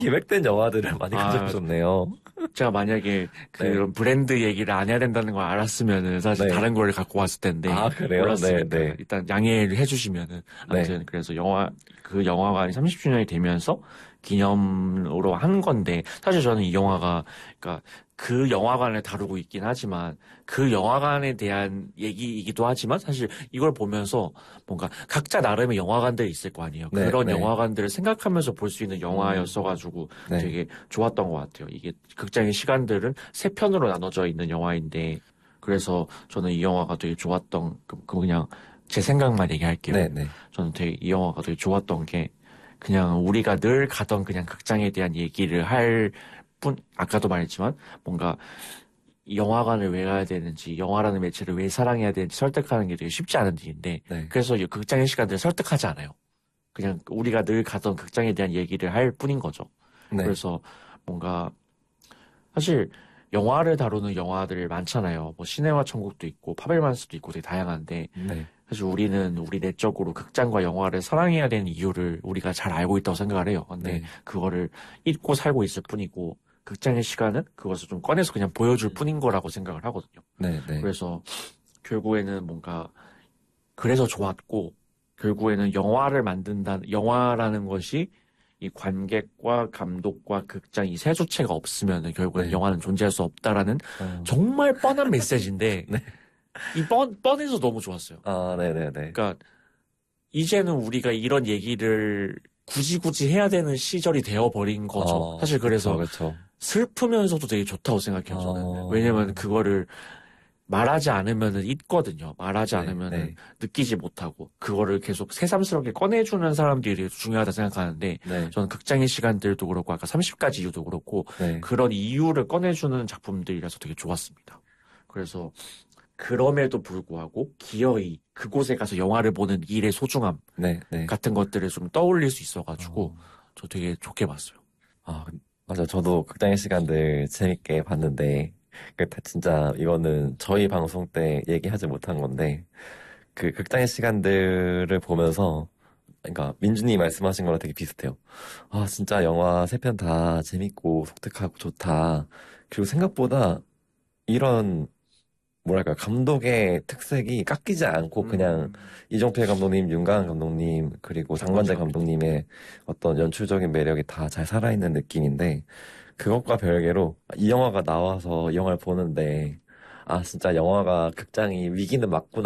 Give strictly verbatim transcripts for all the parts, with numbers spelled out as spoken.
기획된 영화들을 많이 아, 가져오셨네요. 제가 만약에 그런 네. 브랜드 얘기를 안 해야 된다는 걸 알았으면은 사실 네. 다른 걸 갖고 왔을 텐데 아, 그래요? 네, 몰랐으니까 네. 일단 양해를 해주시면은 네. 아무튼 그래서 영화 그 영화관이 삼십 주년이 되면서 기념으로 한 건데 사실 저는 이 영화가 그러니까 그 영화관을 다루고 있긴 하지만 그 영화관에 대한 얘기이기도 하지만 사실 이걸 보면서 뭔가 각자 나름의 영화관들이 있을 거 아니에요. 네, 그런 네. 영화관들을 생각하면서 볼 수 있는 음, 영화였어가지고 네. 되게 좋았던 것 같아요. 이게 극장의 시간들은 세 편으로 나눠져 있는 영화인데 그래서 저는 이 영화가 되게 좋았던 그, 그 그냥 제 생각만 얘기할게요. 네, 네. 저는 되게 이 영화가 되게 좋았던 게 그냥 우리가 늘 가던 그냥 극장에 대한 얘기를 할 뿐, 아까도 말했지만 뭔가 이 영화관을 왜 가야 되는지, 영화라는 매체를 왜 사랑해야 되는지 설득하는 게 되게 쉽지 않은 일인데, 네. 그래서 이 극장의 시간들을 설득하지 않아요. 그냥 우리가 늘 가던 극장에 대한 얘기를 할 뿐인 거죠. 네. 그래서 뭔가 사실 영화를 다루는 영화들 많잖아요. 뭐 시네마 천국도 있고 파벨만스도 있고 되게 다양한데 네. 사실 우리는 우리 내적으로 극장과 영화를 사랑해야 되는 이유를 우리가 잘 알고 있다고 생각을 해요. 근데 네. 그거를 잊고 살고 있을 뿐이고 극장의 시간은 그것을 좀 꺼내서 그냥 보여줄 뿐인 거라고 생각을 하거든요. 네, 네. 그래서 결국에는 뭔가 그래서 좋았고 결국에는 영화를 만든다 영화라는 것이 이 관객과 감독과 극장 이 세 주체가 없으면 결국엔 네. 영화는 존재할 수 없다라는 어, 정말 뻔한 메시지인데 네. 이 뻔, 뻔해서 너무 좋았어요. 아, 네네네. 그러니까 이제는 우리가 이런 얘기를 굳이 굳이 해야 되는 시절이 되어버린 거죠. 어, 사실 그쵸, 그래서 그쵸. 슬프면서도 되게 좋다고 생각해요, 저는. 어, 왜냐면 그거를 말하지 않으면은 잊거든요. 말하지 네, 않으면은 네, 느끼지 못하고 그거를 계속 새삼스럽게 꺼내주는 사람들이 중요하다 생각하는데 네, 저는 극장의 시간들도 그렇고 아까 삼십 가지 이유도 그렇고 네, 그런 이유를 꺼내주는 작품들이라서 되게 좋았습니다. 그래서 그럼에도 불구하고 기어이 그곳에 가서 영화를 보는 일의 소중함 네, 네. 같은 것들을 좀 떠올릴 수 있어가지고 어, 저 되게 좋게 봤어요. 아, 맞아. 저도 극장의 시간들 재밌게 봤는데, 그, 다 진짜 이거는 저희 방송 때 얘기하지 못한 건데, 그 극장의 시간들을 보면서, 그러니까 민준이 말씀하신 거랑 되게 비슷해요. 아, 진짜 영화 세 편 다 재밌고 독특하고 좋다. 그리고 생각보다 이런 뭐랄까, 감독의 특색이 깎이지 않고 그냥 음, 이종필 감독님, 윤가은 감독님, 그리고 장건지 장관재 감독님. 감독님의 어떤 연출적인 매력이 다 잘 살아있는 느낌인데, 그것과 별개로 이 영화가 나와서 이 영화를 보는데, 아, 진짜 영화가 극장이 위기는 맞구나.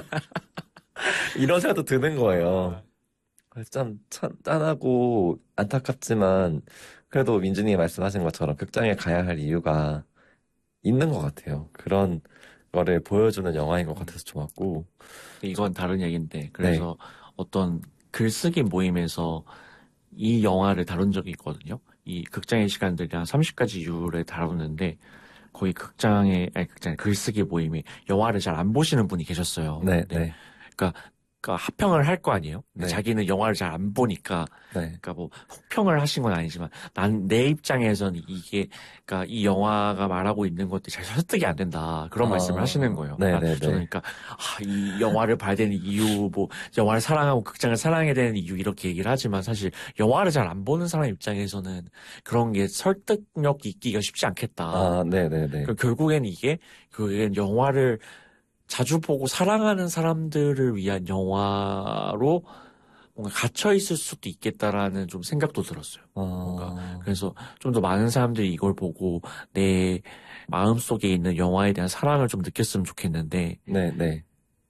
이런 생각도 드는 거예요. 아, 그래서 참, 참 짠하고 안타깝지만, 그래도 민준이 말씀하신 것처럼 극장에 가야 할 이유가 있는 것 같아요. 그런 거를 보여주는 영화인 것 음. 같아서 좋았고, 저- 이건 다른 얘기인데, 네, 그래서 어떤 글쓰기 모임에서 이 영화를 다룬 적이 있거든요. 이 극장의 시간들이랑 삼십 가지 이유를 다루는데, 거의 극장에, 아니, 극장에 글쓰기 모임에 영화를 잘 안 보시는 분이 계셨어요. 네, 근데, 네, 그니까, 그러니까 하평을 할 거 아니에요? 근데 네, 자기는 영화를 잘 안 보니까, 네, 그러니까 뭐 혹평을 하신 건 아니지만 난 내 입장에서는 이게 그러니까 이 영화가 말하고 있는 것들이 잘 설득이 안 된다 그런 말씀을 하시는 아, 거예요. 네, 그러니까 네, 저는 네, 그러니까 아, 이 영화를 봐야 되는 이유 뭐 영화를 사랑하고 극장을 사랑해야 되는 이유 이렇게 얘기를 하지만 사실 영화를 잘 안 보는 사람 입장에서는 그런 게 설득력 있기가 쉽지 않겠다. 아, 네, 네, 네, 그러니까 결국엔 이게 결국엔 영화를 자주 보고 사랑하는 사람들을 위한 영화로 뭔가 갇혀 있을 수도 있겠다라는 좀 생각도 들었어요. 뭔가 아, 그래서 좀 더 많은 사람들이 이걸 보고 내 마음속에 있는 영화에 대한 사랑을 좀 느꼈으면 좋겠는데 네, 네,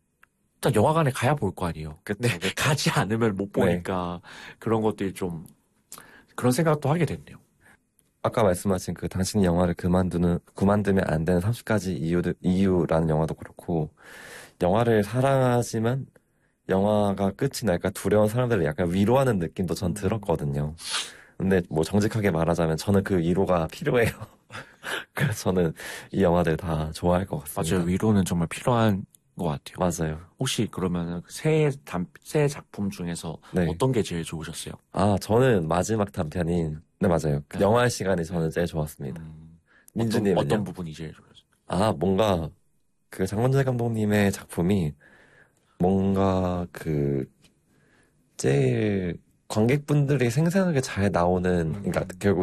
일단 영화관에 가야 볼 거 아니에요. 근데 그쵸, 그쵸, 가지 않으면 못 네. 보니까 그런 것들이 좀 그런 생각도 하게 됐네요. 아까 말씀하신 그 당신이 영화를 그만두는, 그만두면 안 되는 삼십 가지 이유들, 이유라는 영화도 그렇고, 영화를 사랑하지만 영화가 끝이 날까 두려운 사람들을 약간 위로하는 느낌도 전 음, 들었거든요. 근데 뭐 정직하게 말하자면 저는 그 위로가 필요해요. 그래서 저는 이 영화들 다 좋아할 것 맞아요. 같습니다. 위로는 정말 필요한 것 같아요. 맞아요. 혹시 그러면은 새 단, 새 작품 중에서 네. 어떤 게 제일 좋으셨어요? 아, 저는 마지막 단편인, 네, 맞아요. 그 네, 영화 시간이 네. 저는 제일 좋았습니다. 음, 어떤, 어떤 민주님은요? 부분이 제일 좋으셨어요? 아, 뭔가, 그 장원재 감독님의 작품이 뭔가 그, 제일 관객분들이 생생하게 잘 나오는, 그러니까 음. 결국